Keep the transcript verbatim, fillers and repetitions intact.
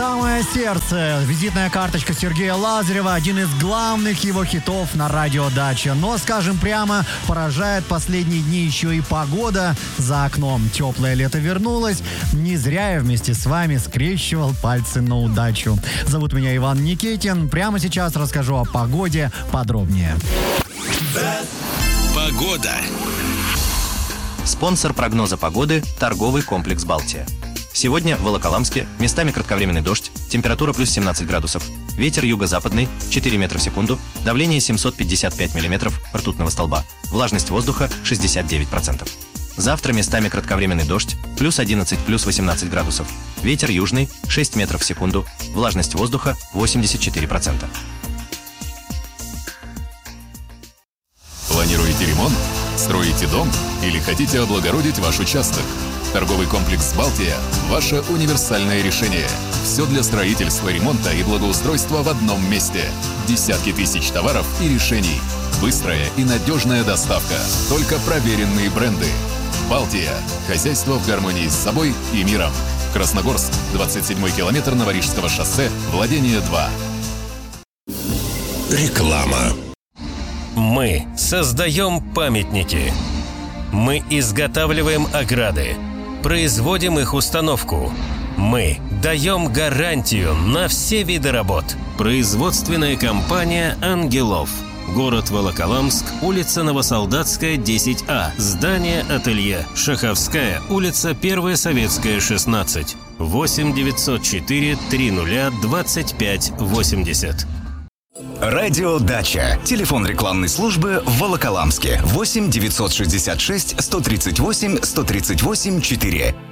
самое сердце. Визитная карточка Сергея Лазарева, один из главных его хитов на радио «Дача». Но, скажем прямо, поражает последние дни еще и погода за окном. Теплое лето вернулось. Не зря я вместе с вами скрещивал пальцы на удачу. Зовут меня Иван Никитин. Прямо сейчас расскажу о погоде подробнее. Погода. Спонсор прогноза погоды – торговый комплекс «Балтия». Сегодня в Волоколамске местами кратковременный дождь, температура плюс семнадцать градусов, ветер юго-западный четыре метра в секунду, давление семьсот пятьдесят пять миллиметров ртутного столба, влажность воздуха шестьдесят девять процентов. Завтра местами кратковременный дождь, плюс одиннадцать, плюс восемнадцать градусов, ветер южный шесть метров в секунду, влажность воздуха восемьдесят четыре процента. Планируете ремонт? Строите дом? Или хотите облагородить ваш участок? Торговый комплекс «Балтия» – ваше универсальное решение. Все для строительства, ремонта и благоустройства в одном месте. Десятки тысяч товаров и решений. Быстрая и надежная доставка. Только проверенные бренды. «Балтия» – хозяйство в гармонии с собой и миром. Красногорск, двадцать седьмой километр Новорижского шоссе, владение два. Реклама. Мы создаем памятники. Мы изготавливаем ограды. Производим их установку. Мы даем гарантию на все виды работ. Производственная компания «Ангелов». Город Волоколамск, улица Новосолдатская, десять А. Здание ателье. Шаховская, улица Первая Советская, шестнадцать. восемь девятьсот четыре триста двадцать пять восемьдесят. Радио «Дача». Телефон рекламной службы в Волоколамске. восемь девятьсот шестьдесят шесть сто тридцать восемь сто тридцать восемь четыре.